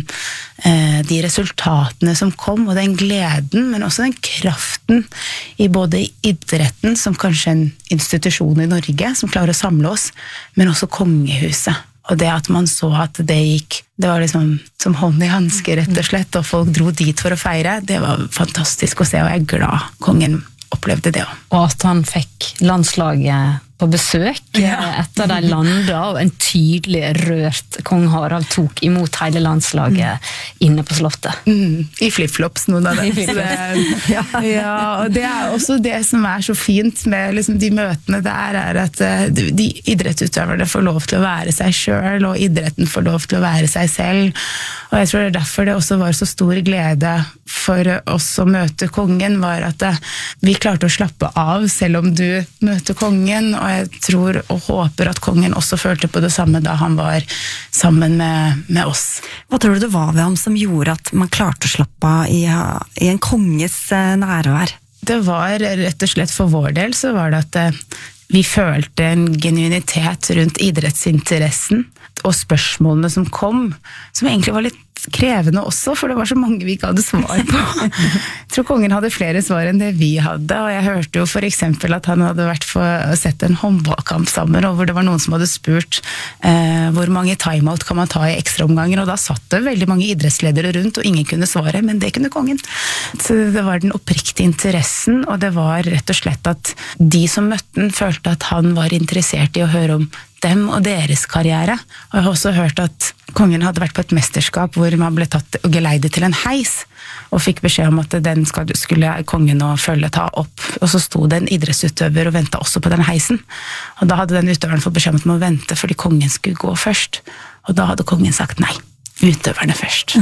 eh, de resultatene som kom, og den gleden, men også den kraften i både idretten, som kanskje en institusjon i Norge, som klarer å samle oss, men også kongehuset. Og det at man så at det gikk, det var liksom som hånd i handske rett og slett, og folk dro dit for å feire, det var fantastisk å se, og jeg er glad kongen opplevde det også. Og at han fikk landslaget på besøk ja. etter de landet, og en tydelig rørt kong Harald tok imot hele landslaget mm. inne på slottet. Mm, I flip-flops, noen av dem. ja. ja, og det er også det som er så fint med liksom, de møtene der, er at uh, de idrettsutøverne får lov til å være seg selv, og idretten får lov til å være seg selv. Og jeg tror det er derfor det også var så stor glede for oss å møte kongen, var at uh, vi klarte å slappe av, selv om du møter kongen, og jeg tror og håper at kongen også følte på det samme da han var sammen med, med oss. Hva tror du det var ved ham som gjorde at man klarte å slappe av i, i en konges nærvær? Det var rett og slett for vår del, så var det at vi følte en genuinitet rundt idrettsinteressen, og spørsmålene som kom, som egentlig var litt krevende også, for det var så mange vi ikke hadde svar på. Jeg tror kongen hadde flere svar enn det vi hadde, og jeg hørte jo for eksempel at han hadde vært for å sette en håndballkamp sammen, og hvor det var noen som hadde spurt eh, hvor mange timeout kan man ta i ekstraomganger, og da satt det veldig mange idrettsledere rundt, og ingen kunne svare, men det kunne kongen. Så det var den oppriktige interessen, og det var rett og slett at de som møtte den følte at han var interessert i å høre om dem og deres karriere. Og jeg har også hørt at kongen hadde vært på et mesterskap hvor man ble tatt og geleidet til en heis, og fikk beskjed om at den skulle kongen og følge ta opp. Og så sto det en idrettsutøver og ventet også på den heisen. Og da hadde den utøveren fått beskjed om at man vente fordi kongen skulle gå først. Og da hadde kongen sagt nei, utøverne først.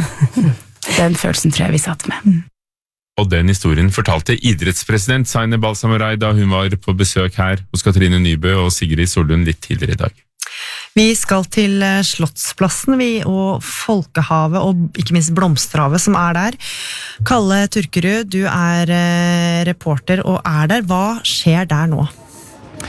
Den følelsen tror jeg vi satt med. Og den historien fortalte idrettspresident Zainab Al-Samarei da hun var på besøk her hos Katrine Nybø og Sigrid Solund litt tidligere i dag. Vi skal til Slottsplassen, vi, og Folkehavet, og ikke minst Blomsterhavet som er der. Kalle Turkerud, du er reporter og er der. Hva skjer der nå?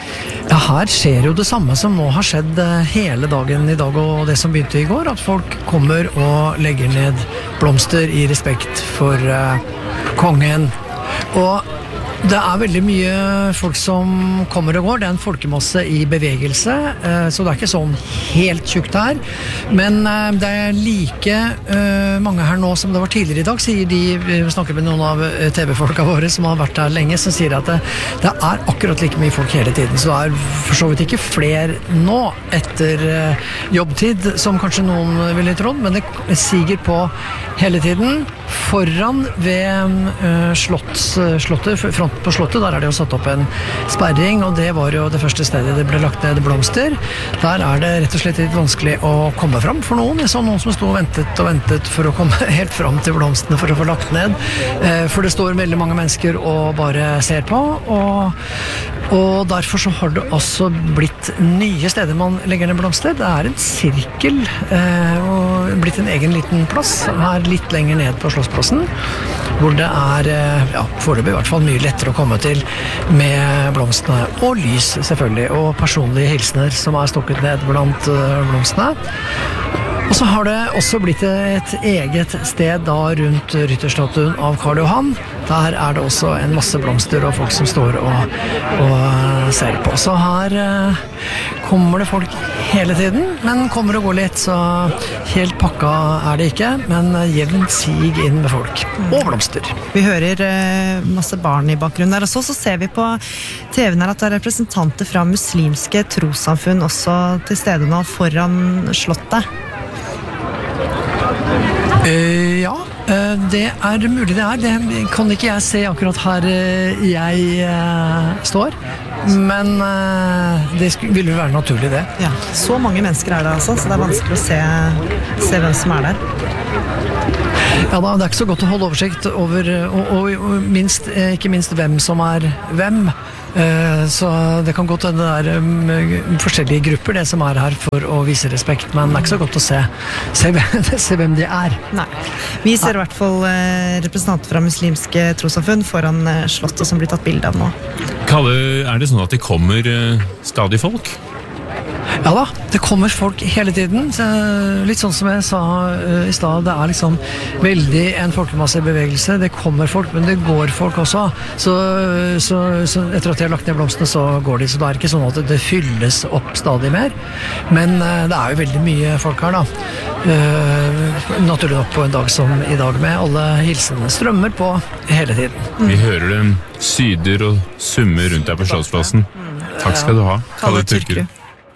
Ja, her skjer jo det samme som nå har skjedd hele dagen i dag og det som begynte i går, at folk kommer og legger ned blomster i respekt for uh, kongen. Og det er veldig mye folk som kommer og går, det er en folkemasse i bevegelse, uh, så det er ikke sånn helt tjukt her. Men uh, det er like uh, mange her nå som det var tidligere i dag, sier de, vi snakker med noen av T V-folka våre som har vært der lenge, som sier at det, det er akkurat like mye folk hele tiden, så det er for så vidt ikke flere nå etter uh, jobbtid, som kanskje noen ville trodd, men det siger på hele tiden. Foran ved uh, slotts, slottet, fronten på slottet, der er det jo satt opp en sperring, og det var jo det første stedet det ble lagt ned blomster. Der er det rett og slett litt vanskelig å komme fram for noen. Jeg så noen som stod og ventet og ventet for å komme helt fram til blomstene for å få lagt ned. Uh, for det står veldig mange mennesker og bare ser på, og, og derfor så har det også blitt nye steder man legger ned blomster. Det er en sirkel, uh, og blitt en egen liten plass her litt lenger ned på Slottsplassen, hvor det er, ja, foreløpig i hvert fall mye lettere å komme til med blomstene, og lys selvfølgelig, og personlige hilsener som er stukket ned blant blomstene. Og så har det også blitt et eget sted da rundt rytterstatuen av Karl Johan. Der er det også en masse blomster og folk som står og, og ser på. Så her eh, kommer det folk hele tiden, men kommer og går litt, så helt pakka er det ikke, men jevnt sig inn med folk og blomster. Vi hører eh, masse barn i bakgrunnen der, og så, så ser vi på T V-en her at det er representanter fra muslimske trossamfunn også til stede nå foran slottet. Uh, ja, uh, det er mulig det er. Det kan ikke jeg se akkurat her uh, jeg uh, står. Men uh, det ville være naturlig det. Ja, så mange mennesker er det altså, så det er vanskelig å se, se hvem som er der. Ja da, det er ikke så godt å holde oversikt over, og, og, og minst, ikke minst hvem som er hvem. Så det kan godt hende det er um, forskjellige grupper det som er her for å vise respekt, men det er ikke så godt å se, se, se hvem de er. Nei. Vi ser i hvert fall eh, representanter fra muslimske trossamfunn foran eh, slottet som blir tatt bilde av nå. Kalle, er det sånn at det kommer eh, stadig folk? Ja da, det kommer folk hele tiden. Så, litt sånn som jeg sa uh, i stad, det er liksom veldig en folkemasse bevegelse. Det kommer folk, men det går folk også. Så, så, så etter at de har lagt ned blomstene, så går de. Så det er ikke sånn at det fylles opp stadig mer. Men uh, det er jo veldig mye folk her da. Uh, naturlig nok på en dag som i dag, med alle hilsene strømmer på hele tiden. Vi hører dem syder og summer rundt der på Slottsplassen. Takk skal du ha, Kalle Tyrkerud.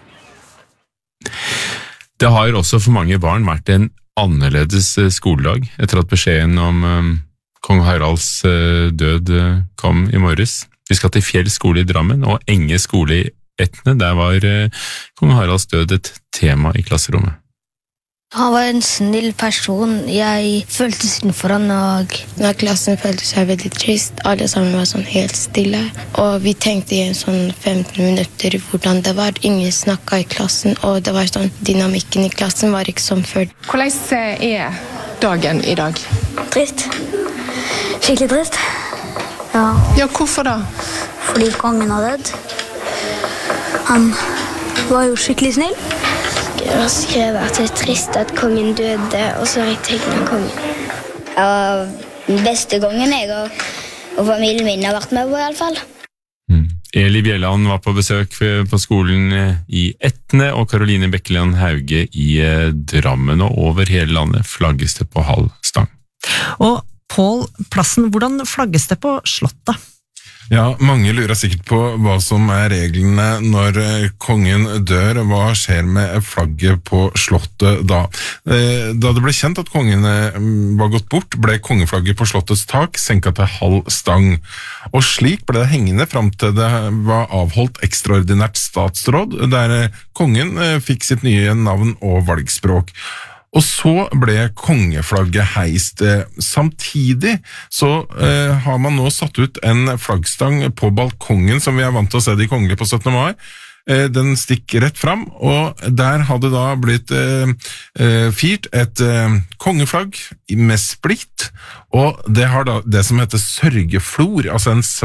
Det har også for mange barn vært en annerledes skoledag etter at beskjeden om um, kong Haralds uh, død uh, kom i morges. Vi skal til Fjell skole i Drammen og Enge skole i Etne. Der var uh, kong Haralds død et tema i klasserommet. Han var en snill person. Jeg følte synd for han, og når klassen følte seg veldig trist, alle sammen var sånn helt stille. Og vi tenkte i en sånn femten minutter hvordan det var. Ingen snakket i klassen, og det var sånn, dynamikken i klassen var ikke som før. Hvordan er dagen i dag? Trist. Skikkelig trist. Ja. Ja, hvorfor da? Fordi kongen har dødd. Han var jo skikkelig snill. Jeg har skrevet at det er trist at kongen døde, og så har jeg tegnet kongen. Ja, den beste kongen jeg og, og familien min har vært med på i alle fall. Mm. Eli Bjelland var på besøk på skolen i Etne, og Karoline Bekkeland Hauge i Drammen, og over hele landet flagges det på halv stang. Og Pål Plassen, hvordan flagges det på slottet? Ja, mange lurer sikkert på hva som er reglene når kongen dør, og hva skjer med flagget på slottet da. Da det ble kjent at kongen var gått bort, ble kongeflagget på slottets tak senket til halv stang. Og slik ble det hengende fram til det var avholdt ekstraordinært statsråd, der kongen fikk sitt nye navn og valgspråk. Og så ble kongeflagget heist. Samtidig så eh, har man nå satt ut en flaggstang på balkongen, som vi er vant til å se de kongelige på syttende mai. Eh, den stikker rett fram, og der hadde da blitt eh, eh, firt et eh, kongeflagg med splitt, og det har da det som heter sørgeflor, altså en svart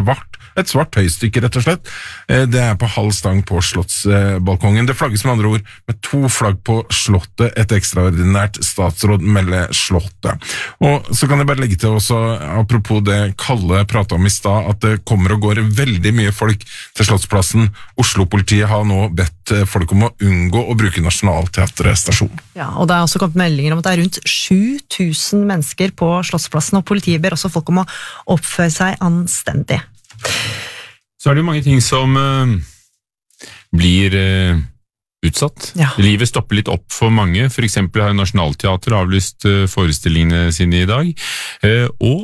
et svart tøystykke rett og slett. Det er på halv stang på slottsbalkongen. Det flagges med andre ord med to flagg på slottet, et ekstraordinært statsråd melder slottet. Og så kan jeg bare legge til også, apropos det Kalle pratet om i stad, at det kommer og går veldig mye folk til Slottsplassen. Oslo-politiet har nå bedt folk om å unngå å bruke Nationaltheatret stasjon. Ja, og det er også kommet meldinger om at det er rundt sju tusen mennesker på Slottsplassen, og politiet ber også folk om å oppføre seg anstendig. Så er det jo mange ting som uh, blir uh, utsatt. Ja. Livet stopper litt opp for mange. For eksempel har Nationaltheatret avlyst uh, forestillingene sine i dag, uh, og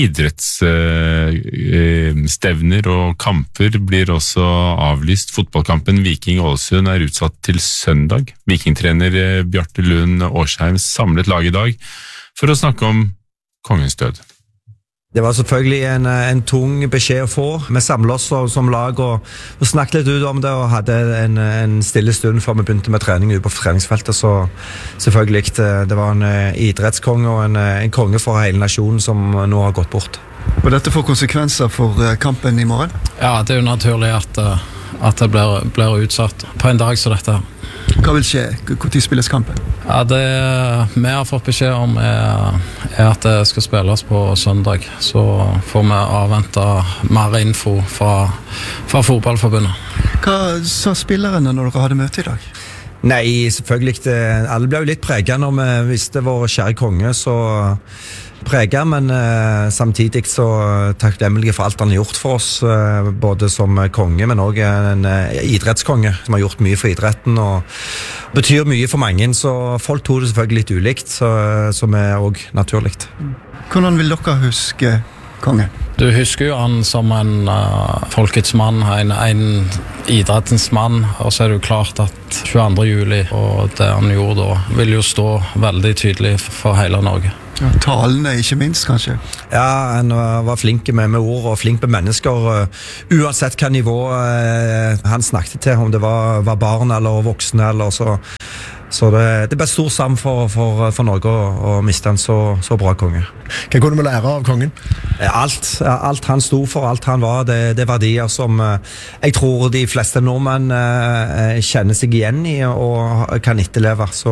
idrettsstevner uh, uh, og kamper blir også avlyst. Fotballkampen Viking-Ålesund er utsatt til søndag. Vikingtrener uh, Bjarte Lund Årsheim samlet lag i dag for å snakke om kongens død. Det var selvfølgelig en, en tung beskjed å få. Vi samlet oss som lag og, og snakket litt ut om det, og hadde en, en stille stund før vi begynte med trening ute på treningsfeltet. Så selvfølgelig, det, det var en idrettskonge og en, en konge for hele nasjonen som nå har gått bort. Og dette får konsekvenser for kampen i morgen? Ja, det er jo naturlig at, at det blir, blir utsatt på en dag som dette. Hva vil skje? Hvor tid spilles kampen? Ja, det vi har fått beskjed om er, er at det skal spilles på søndag. Så får vi avvente mer info fra, fra fotballforbundet. Hva sa spillerne når dere hadde møte i dag? Nei, selvfølgelig. Det, alle ble jo litt preget når vi visste vår kjære konge, så preget, men eh, samtidig så takknemlige for alt han har gjort for oss, eh, både som konge, men også en eh, idrettskonge som har gjort mye for idretten og betyr mye for mange, så folk tog det selvfølgelig litt ulikt, så, som er også naturlig. Hvordan vil dere huske kongen? Du husker jo han som en uh, folkets mann, en, en idrettens mann, og så er det jo klart at tjueandre juli og det han gjorde da, vil jo stå veldig tydelig for hele Norge. Ja, talene ikke minst, kanskje? Ja, han var flink med, med ord og flink med mennesker, uh, uansett hva nivå uh, han snakket til, om det var, var barn eller voksne, eller så. Så det, det ble stor sam for, for, for Norge å, å miste en så, så bra konge. Hva kunne vi lære av kongen? Alt, alt han stod for, alt han var, det, det er verdier som jeg tror de fleste nordmenn eh, kjenner seg igjen i og kan etterleve. Så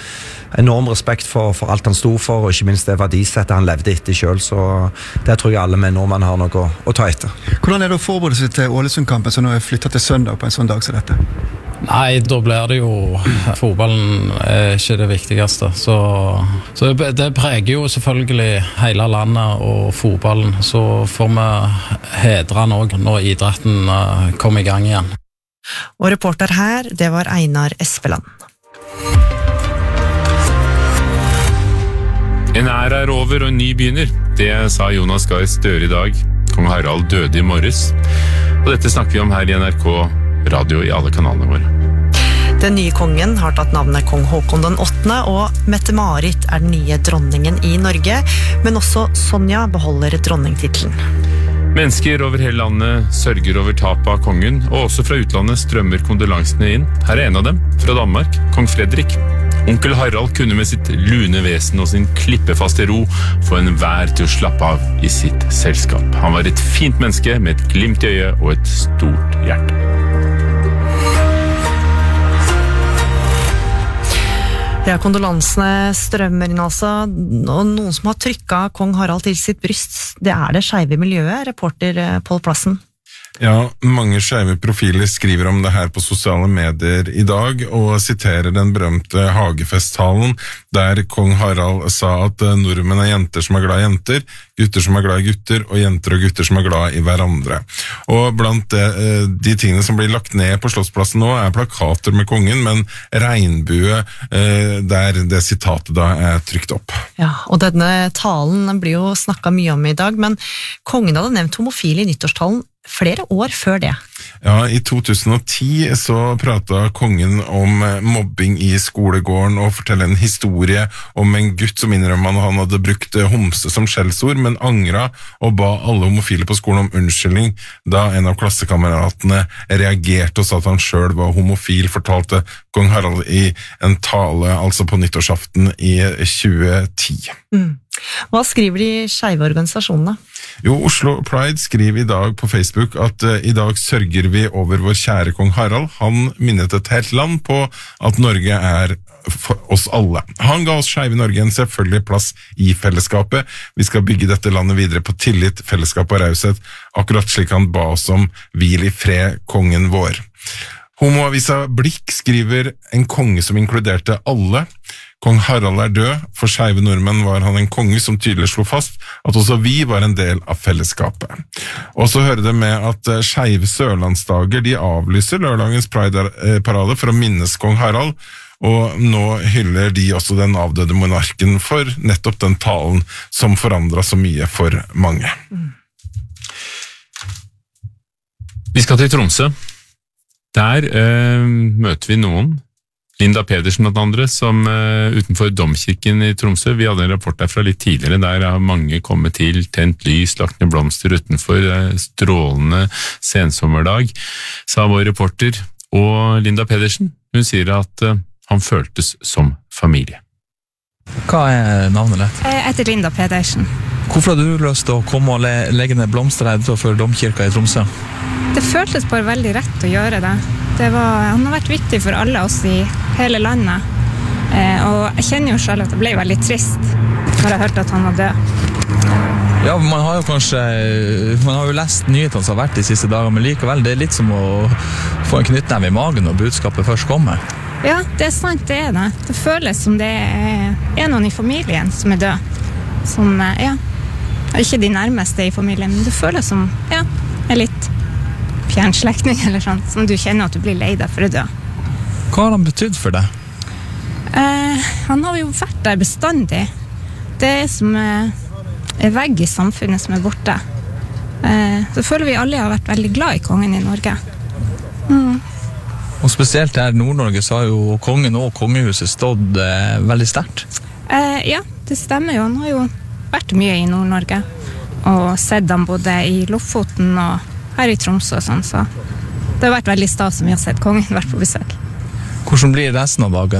enorm respekt for, for alt han stod for, og ikke minst det verdisettet han levde etter selv. Så det tror jeg alle med nordmenn har noe å, å ta etter. Hvordan er det å forberede seg til Ålesund-kampen som nå er flyttet til søndag på en sånn dag som dette? Nei, da blir det jo fotballen er ikke det viktigste. Så, så det, det preger jo selvfølgelig hele landet og fotballen. Så får vi hedre den også når idretten kommer i gang igjen. Og reporter her, det var Einar Espeland. En æra er over og en ny begynner. Det sa Jonas Gahr Støre i dag. Kong Harald døde i morges. Og dette snakker vi om her i N R K Radio i alle kanalene våre. Den nye kongen har tatt navnet Kong Håkon den åttende, og Mette-Marit er den nye dronningen i Norge, men også Sonja beholder dronningtitlen. Mennesker over hele landet sørger over tapet av kongen, og også fra utlandet strømmer kondolansene inn. Her er en av dem, fra Danmark, kong Fredrik. Onkel Harald kunne med sitt lune vesen og sin klippefaste ro få en vær til å slappe av i sitt selskap. Han var et fint menneske med et glimt i øyet og et stort hjerte. Ja, kondolansene strømmer inn altså, og noen som har trykket kong Harald til sitt bryst, det er det skeive miljøet, reporter Pål Plassen. Ja, mange skeive profiler skriver om det her på sosiale medier i dag, og siterer den berømte Hagefesttalen, der kong Harald sa at nordmenn er jenter som er glad i jenter, gutter som er glad i gutter, og jenter og gutter som er glad i hverandre. Og blant de, de tingene som blir lagt ned på Slottsplassen nå, er plakater med kongen, men regnbue der det sitatet da er trykt opp. Ja, og denne talen blir jo snakket mye om i dag, men kongen hadde nevnt homofile i nyttårstalen flere år før det. Ja, i to tusen og ti så pratet kongen om mobbing i skolegården og forteller en historie om en gutt som innrømmer at han hadde brukt homse som skjellsord, men angret og ba alle homofile på skolen om unnskyldning da en av klassekameratene reagerte og sa at han selv var homofil, fortalte kong Harald i en tale altså på nyttårsaften i tjue ti. Mm. Hva skriver de skeive organisasjonene? Jo, Oslo Pride skriver i dag på Facebook at uh, i dag sørger vi over vår kjære kong Harald. Han minnet et helt land på at Norge er for oss alle. Han ga oss skeive i Norge en selvfølgelig plass i fellesskapet. Vi skal bygge dette landet videre på tillit, fellesskap og raushet, akkurat slik han ba oss om hvil i fred, kongen vår. Homoavisa Blikk skriver en konge som inkluderte alle. Kong Harald er død. For skeive nordmenn var han en konge som tydelig slo fast at også vi var en del av fellesskapet. Og så hører det med at skeive Sørlandsdager de avlyser lørdagens Pride-parade for å minnes kong Harald, og nå hyller de også den avdøde monarken for nettopp den talen som forandret så mye for mange. Vi skal til Tromsø. Der øh, møter vi noen. Linda Pedersen og andre, som uh, utenfor Domkirken i Tromsø. Vi hadde en rapport derfra litt tidligere, der har mange kommet til, tent lys, lagt ned blomster utenfor, uh, strålende sensommerdag, sa vår reporter. Og Linda Pedersen, hun sier at uh, han føltes som familie. Hva er navnet ditt? Jeg heter Linda Pedersen. Hvorfor har du lyst til å komme og le legge ned blomster her utenfor Domkirka i Tromsø? Det føltes bare veldig rett å gjøre det. Det var, han har vært viktig for alle oss i hele landet. Eh, og jeg kjenner jo selv at det ble veldig trist når jeg hørte at han var død. Ja, man har jo kanskje man har jo lest nyhetene som har vært de siste dagene, men likevel det er litt som å få en knyttneve i magen når budskapet først kommer. Ja, det er sant, det er det. Det føles som det er noen i familien som er død. Som, ja, ikke de nærmeste i familien, men det føles som, ja, er litt fjernslektning eller sånn, som du kjenner at du blir lei deg for å dø. Hva har han betydd for deg? Eh, han har jo vært der bestandig. Det er som eh, en vegg i samfunnet som er borte. Eh, så føler vi alle har vært veldig glad i kongen i Norge. Mm. Og spesielt her i Nord-Norge så har jo kongen og kongehuset stått eh, veldig sterkt. Eh, ja, det stemmer jo. Han har jo vært mye i Nord-Norge, og sett han både i Lofoten og her i Tromsø og sånn, så det har vært veldig stas som vi har sett kongen vært på besøk. Hvordan blir resten av dagen?